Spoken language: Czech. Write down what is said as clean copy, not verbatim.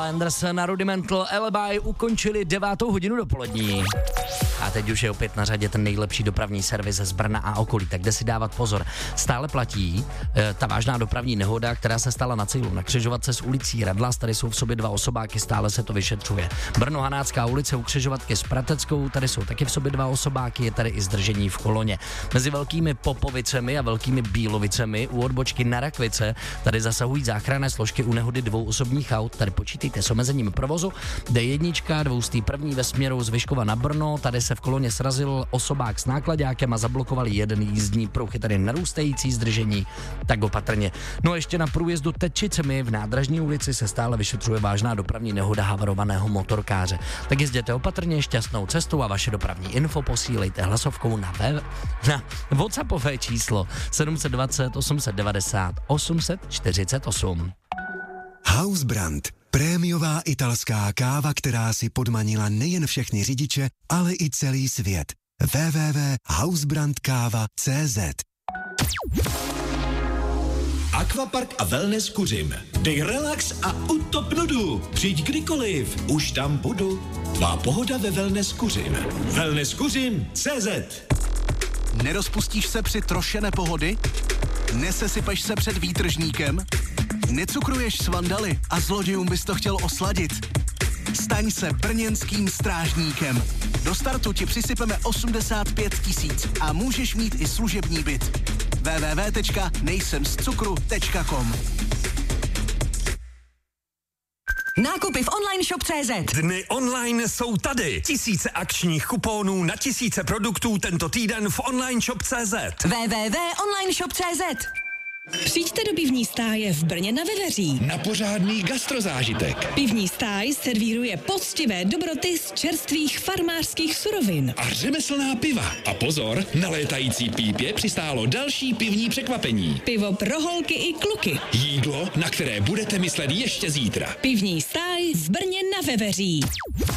Anderson a Rudimental Alibi ukončili 9. hodinu dopolední. A teď už je opět na řadě ten nejlepší dopravní servis z Brna a okolí, tak jde si dávat pozor. Stále platí ta vážná dopravní nehoda, která se stala na Cílu, na křižovatce s ulicí Radlas, tady jsou v sobě 2 osobáky, stále se to vyšetřuje. Brno Hanácká ulice u křižovatky s Prateckou, tady jsou taky v sobě 2 osobáky, je tady i zdržení v koloně. Mezi Velkými Popovicemi a Velkými Bílovicemi u odbočky na Rakvice, tady zasahují záchranné složky u nehody 2 osobních aut, tady počítejte s omezením provozu. D1, 201 ve směru z Vyškova na Brno, tady se v koloně srazil osobák s náklaďákem a zablokovali jeden jízdní pruh, je tady narůstající zdržení, tak opatrně. No a ještě na průjezdu Tečicemi v Nádražní ulici se stále vyšetřuje vážná dopravní nehoda havarovaného motorkáře. Tak jezděte opatrně, šťastnou cestou a vaše dopravní info posílejte hlasovkou na WhatsAppové číslo 720 890 848. Hausbrand. Prémiová italská káva, která si podmanila nejen všechny řidiče, ale i celý svět. www.hausbrandkava.cz. Aquapark a wellness Kuřim. Dej relax a utop nudu. Přijď kdykoliv, už tam budu. Tvá pohoda ve wellness Kuřim. wellnesskuřim.cz. Nerozpustíš se při troše nepohody? Nesesypeš se před výtržníkem? Necukruješ s vandaly a zlodějům bys to chtěl osladit? Staň se brněnským strážníkem. Do startu ti přisypeme 85 000 a můžeš mít i služební byt. www.nejsemzcukru.com. Nákupy v online shop.cz. Dny online jsou tady. Tisíce akčních kuponů na tisíce produktů tento týden v online shop.cz. www.onlineshop.cz. Přijďte do Pivní stáje v Brně na Veveří. Na pořádný gastrozážitek. Pivní stáj servíruje poctivé dobroty z čerstvých farmářských surovin. A řemeslná piva. A pozor, na létající pípě přistálo další pivní překvapení. Pivo pro holky i kluky. Jídlo, na které budete myslet ještě zítra. Pivní stáj v Brně na Veveří.